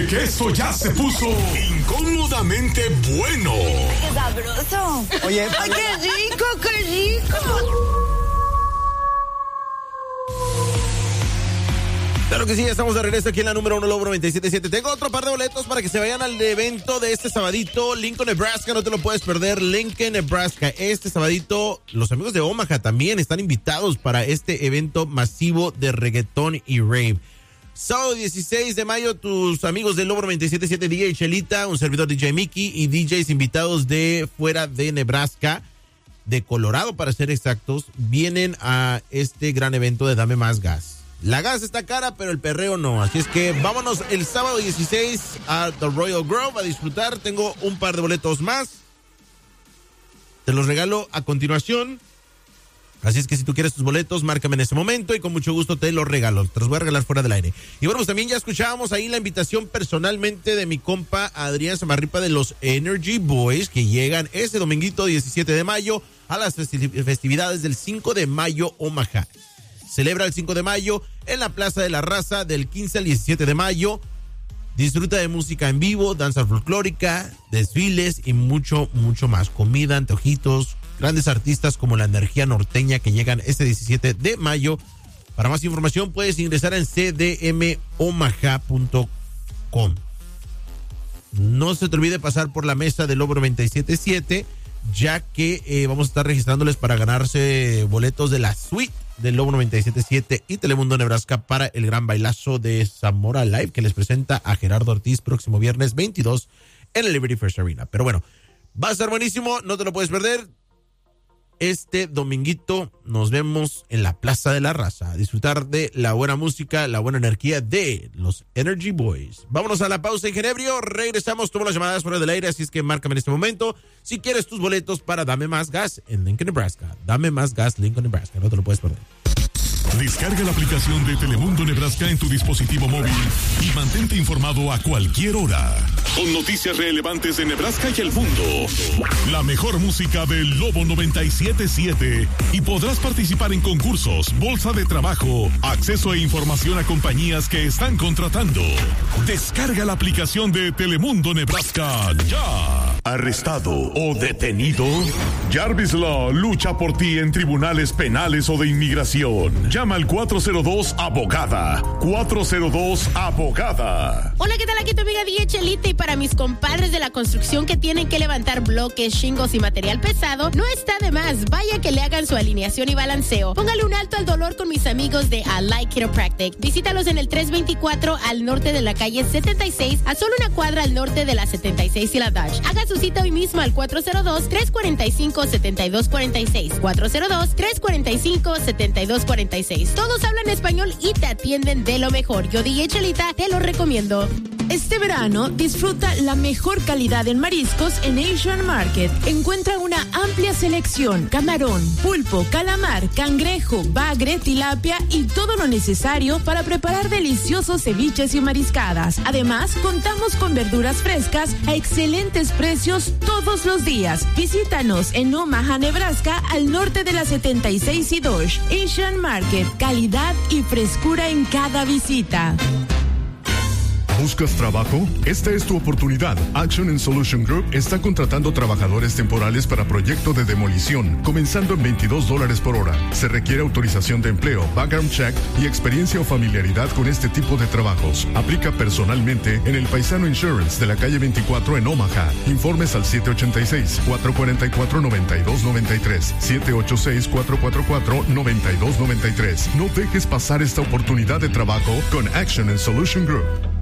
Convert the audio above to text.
que esto ya se puso incómodamente bueno. ¡Qué sabroso! Oye, ¡ay, qué rico, qué rico! Claro que sí, estamos de regreso aquí en la número 1 Lobo 97.7. Tengo otro par de boletos para que se vayan al evento de este sabadito, Lincoln, Nebraska, no te lo puedes perder, Lincoln, Nebraska. Este sabadito, los amigos de Omaha también están invitados para este evento masivo de reggaetón y rave. Sábado 16 de mayo, tus amigos del Lobo 97.7, DJ Chelita, un servidor DJ Mickey y DJs invitados de fuera de Nebraska, de Colorado para ser exactos, vienen a este gran evento de Dame Más Gas. La gas está cara, pero el perreo no. Así es que vámonos el sábado 16 a The Royal Grove a disfrutar. Tengo un par de boletos más. Te los regalo a continuación. Así es que si tú quieres tus boletos, márcame en ese momento y con mucho gusto te los regalo. Te los voy a regalar fuera del aire. Y bueno, pues también ya escuchábamos ahí la invitación personalmente de mi compa Adrián Zamarripa de los Energy Boys, que llegan este dominguito 17 de mayo a las festividades del 5 de mayo Omaha. Celebra el 5 de mayo en la Plaza de la Raza del 15 al 17 de mayo. Disfruta de música en vivo, danza folclórica, desfiles y mucho, mucho más. Comida, antojitos, grandes artistas como La Energía Norteña que llegan este 17 de mayo. Para más información puedes ingresar en cdmomaha.com. No se te olvide pasar por la mesa del Lobo 97.7, ya que vamos a estar registrándoles para ganarse boletos de la suite del Lobo 97.7 y Telemundo Nebraska para el gran bailazo de Zamora Live que les presenta a Gerardo Ortiz próximo viernes 22 en el Liberty First Arena. Pero bueno, va a estar buenísimo, no te lo puedes perder. Este dominguito nos vemos en la Plaza de la Raza a disfrutar de la buena música, la buena energía de los Energy Boys. Vámonos a la pausa, Ingenebrio. Regresamos, tomo las llamadas fuera del aire, así es que márcame en este momento si quieres tus boletos para Dame Más Gas en Lincoln, Nebraska. Dame Más Gas, Lincoln, Nebraska. No te lo puedes perder. Descarga la aplicación de Telemundo Nebraska en tu dispositivo móvil y mantente informado a cualquier hora. Con noticias relevantes de Nebraska y el mundo. La mejor música del Lobo 97.7 y podrás participar en concursos, bolsa de trabajo, acceso e información a compañías que están contratando. Descarga la aplicación de Telemundo Nebraska ya. ¿Arrestado o detenido? Jarvis Law lucha por ti en tribunales penales o de inmigración. Llama al 402-ABOGADA. 402-ABOGADA. Hola, ¿qué tal? Aquí tu amiga DJ Chelita. Y para mis compadres de la construcción que tienen que levantar bloques, shingos y material pesado, no está de más. Vaya que le hagan su alineación y balanceo. Póngale un alto al dolor con mis amigos de Allied Chiropractic. Visítalos en el 324 al norte de la calle 76, a solo una cuadra al norte de la 76 y la Dodge. Haga su cita hoy mismo al 402-345-7246. 402-345-7246. Todos hablan español y te atienden de lo mejor. Yo, DJ Chelita, te lo recomiendo. Este verano, disfruta la mejor calidad en mariscos en Asian Market. Encuentra una amplia selección: camarón, pulpo, calamar, cangrejo, bagre, tilapia y todo lo necesario para preparar deliciosos ceviches y mariscadas. Además, contamos con verduras frescas a excelentes precios todos los días. Visítanos en Omaha, Nebraska, al norte de la 76 y Dodge. Asian Market, calidad y frescura en cada visita. ¿Buscas trabajo? Esta es tu oportunidad. Action and Solution Group está contratando trabajadores temporales para proyecto de demolición, comenzando en $22 por hora. Se requiere autorización de empleo, background check y experiencia o familiaridad con este tipo de trabajos. Aplica personalmente en el Paisano Insurance de la calle 24 en Omaha. Informes al 786-444-9293. 786-444-9293. No dejes pasar esta oportunidad de trabajo con Action and Solution Group.